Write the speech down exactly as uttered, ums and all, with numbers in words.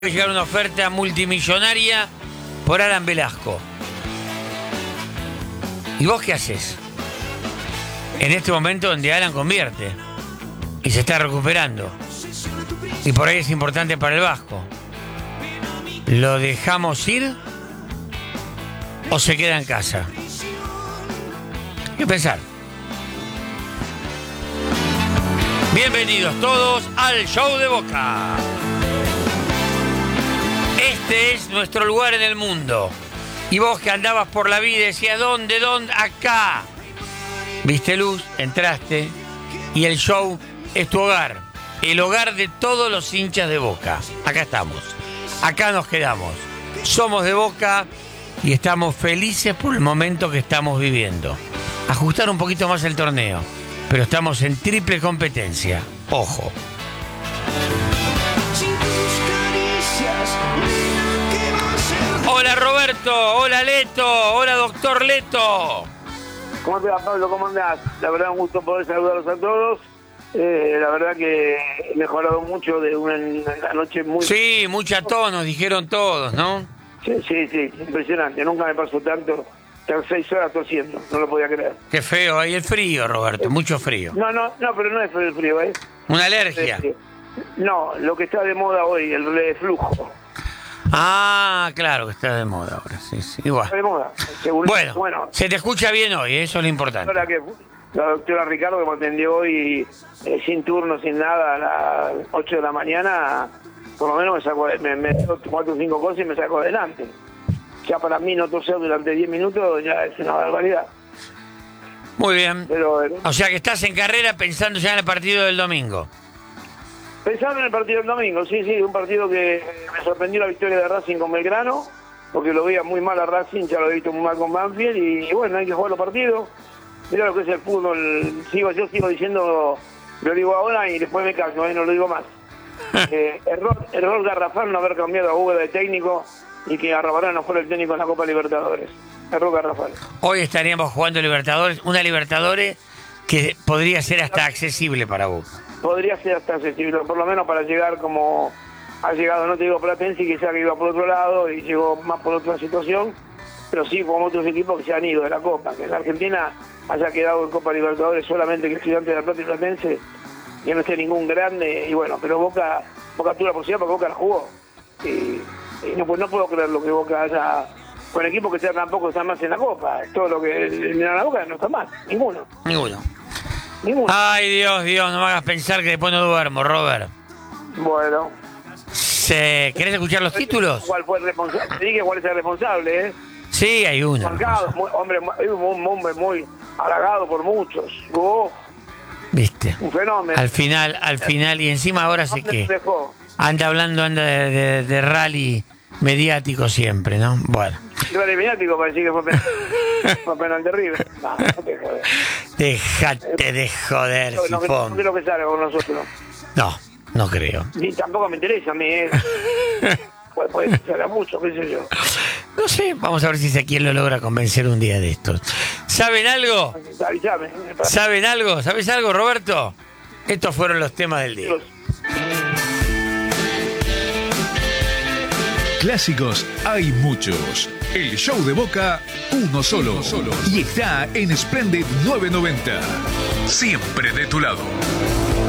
Llegar una oferta multimillonaria por Alan Velasco. ¿Y vos qué haces? En este momento donde Alan convierte y se está recuperando, y por ahí es importante para el Vasco, ¿lo dejamos ir o se queda en casa? Hay que pensar. Bienvenidos todos al Show de Boca. Este es nuestro lugar en el mundo. Y vos que andabas por la vida y decías, ¿dónde, dónde? Acá. Viste luz, entraste y el show es tu hogar. El hogar de todos los hinchas de Boca. Acá estamos. Acá nos quedamos. Somos de Boca y estamos felices por el momento que estamos viviendo. Ajustar un poquito más el torneo, pero estamos en triple competencia. Ojo. Hola Roberto, hola Leto, hola doctor Leto. ¿Cómo te va, Pablo? ¿Cómo andás? La verdad, un gusto poder saludarlos a todos. Eh, la verdad que he mejorado mucho de una, una noche muy... Sí, mucha tos, nos dijeron todos, ¿no? Sí, sí, sí, impresionante. Nunca me pasó tanto, estar seis horas tosiendo, no lo podía creer. Qué feo, ahí el frío, Roberto, mucho frío. No, no, no, pero no es el frío, ¿eh? ¿Una alergia? Eh, no, lo que está de moda hoy, el reflujo. Ah, claro, que está de moda ahora, sí, sí, igual. Está de moda, según... Bueno, bueno, se te escucha bien hoy, eso es lo importante. La, que, la doctora Ricardo que me atendió hoy eh, sin turno, sin nada, a las ocho de la mañana, por lo menos me sacó, me, me dio cuatro o cinco cosas y me sacó adelante. Ya para mí no toser durante diez minutos ya es una barbaridad. Muy bien. Pero, eh, o sea que estás en carrera pensando ya en el partido del domingo. Pensando en el partido del domingo, sí, sí, un partido que me sorprendió la victoria de Racing con Belgrano, porque lo veía muy mal a Racing, ya lo he visto muy mal con Banfield, y, y bueno, hay que jugar los partidos. Mira lo que es el fútbol, sigo, yo sigo diciendo, lo digo ahora y después me callo, ¿eh? No lo digo más. eh, error, error garrafal no haber cambiado a Hugo de técnico y que Arrabarán no fuera el técnico en la Copa Libertadores. Error garrafal. Hoy estaríamos jugando Libertadores, una Libertadores que podría ser hasta accesible para Boca. Podría ser hasta accesible, por lo menos para llegar como ha llegado, no te digo Platense, que sea que iba por otro lado y llegó más por otra situación, pero sí como otros equipos que se han ido de la Copa, que en la Argentina haya quedado en Copa Libertadores solamente que Estudiantes de La Plata y Platense, y no esté ningún grande, y bueno, pero Boca, Boca tuvo la posibilidad porque Boca la jugó, y, y no, pues no puedo creer lo que Boca haya, con equipos que sea tampoco están más en la Copa, todo lo que eliminaron a Boca no está mal, ninguno. Ninguno. Ninguno. Ay, Dios, Dios, no me hagas pensar que después no duermo, Robert. Bueno. Se... ¿Querés escuchar los títulos? ¿Cuál fue el responsable? Te dije cuál es el responsable, ¿eh? Sí, hay uno. Marcado, muy, hombre, un hombre muy halagado por muchos. Oh, ¿viste? Un fenómeno. Al final, al final, y encima ahora sé que anda hablando, anda de, de, de rally mediático siempre, ¿no? Bueno. Rally mediático para decir que fue penal, fue penal de River. No, no te joder. Déjate de joder, no, no, Sifón. no creo que salga con nosotros. No, no creo. Ni tampoco me interesa a mí, ¿eh? Puede, puede ser mucho, qué sé yo. No sé, vamos a ver si Ezequiel lo logra convencer un día de estos. ¿Saben algo? Avísame. ¿Saben algo? ¿Sabes algo, Roberto? Estos fueron los temas del día. Clásicos hay muchos. El Show de Boca, uno solo. Uno solo. Y está en Splendid novecientos noventa. Siempre de tu lado.